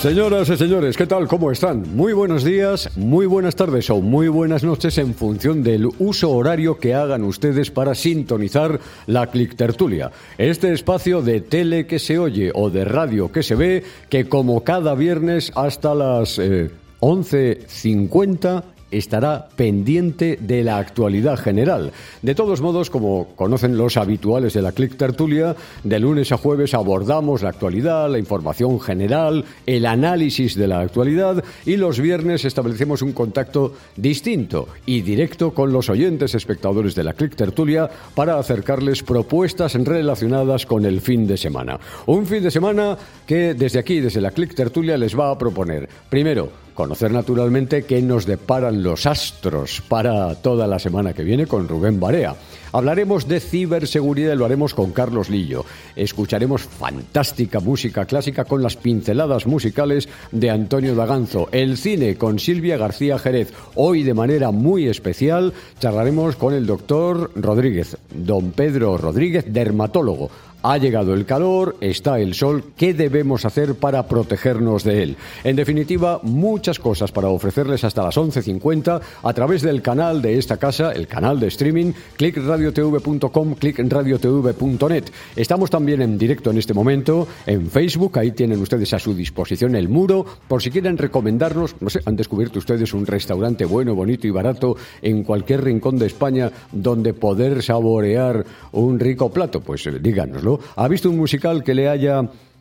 Señoras y señores, ¿qué tal? ¿Cómo están? Muy buenos días, muy buenas tardes o muy buenas noches en función del uso horario que hagan ustedes para sintonizar la Clictertulia. Este espacio de tele que se oye o de radio que se ve, que como cada viernes hasta las 11:50 estará pendiente de la actualidad general. De todos modos, como conocen los habituales de la Clictertulia, de lunes a jueves abordamos la actualidad, la información general, el análisis de la actualidad, y los viernes establecemos un contacto distinto y directo con los oyentes espectadores de la Clictertulia para acercarles propuestas relacionadas con el fin de semana. Un fin de semana que desde aquí, desde la Clictertulia, les va a proponer, primero, conocer naturalmente qué nos deparan los astros para toda la semana que viene con Rubén Barea. Hablaremos de ciberseguridad y lo haremos con Carlos Lillo. Escucharemos fantástica música clásica con las pinceladas musicales de Antonio Daganzo. El cine con Silvia García Jerez. Hoy, de manera muy especial, charlaremos con el doctor Rodríguez, don Pedro Rodríguez, dermatólogo. Ha llegado el calor, está el sol, ¿qué debemos hacer para protegernos de él? En definitiva, muchas cosas para ofrecerles hasta las 11:50 a través del canal de esta casa, el canal de streaming, clickradiotv.com, clickradiotv.net. Estamos también en directo en este momento en Facebook, ahí tienen ustedes a su disposición el muro, por si quieren recomendarnos, no sé, han descubierto ustedes un restaurante bueno, bonito y barato en cualquier rincón de España donde poder saborear un rico plato, pues díganoslo. ¿Ha visto un musical que le haya